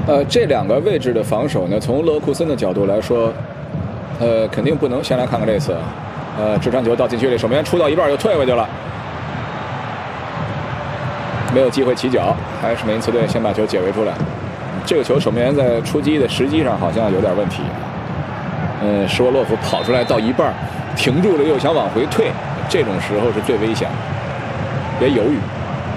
这两个位置的防守呢，从勒沃库森的角度来说，肯定不能。先来看看这次，直传球到禁区里，守门员出到一半又退回去了，没有机会起脚，还是美因茨队先把球解围出来。这个球守门员在出击的时机上好像有点问题。施沃洛夫跑出来到一半，停住了又想往回退，这种时候是最危险的，别犹豫。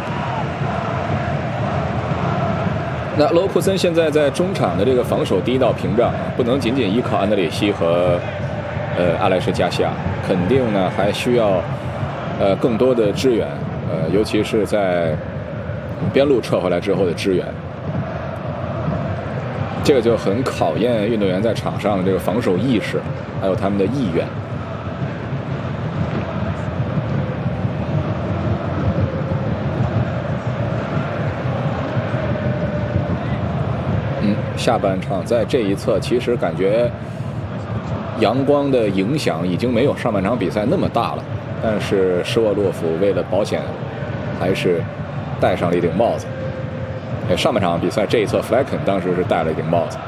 那勒沃库森现在在中场的这个防守第一道屏障，不能仅仅依靠安德烈西和阿莱什加西亚，肯定呢还需要更多的支援，尤其是在边路撤回来之后的支援，这个就很考验运动员在场上的这个防守意识，还有他们的意愿。下半场在这一侧，其实感觉阳光的影响已经没有上半场比赛那么大了。但是施沃洛夫为了保险，还是戴上了一顶帽子。上半场比赛这一侧，弗莱肯当时是戴了一顶帽子。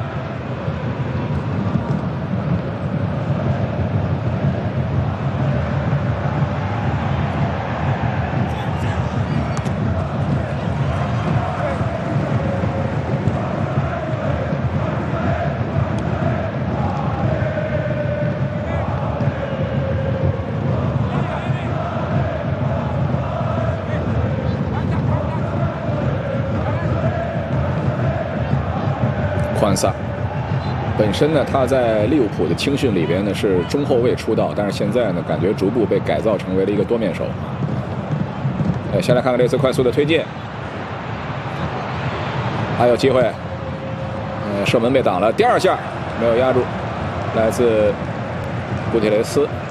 宽萨本身呢，他在利物浦的青训里边呢是中后卫出道，但是现在呢感觉逐步被改造成为了一个多面手。先来看看这次快速的推进，还有机会，射门被挡了，第二下没有压住，来自古铁雷斯。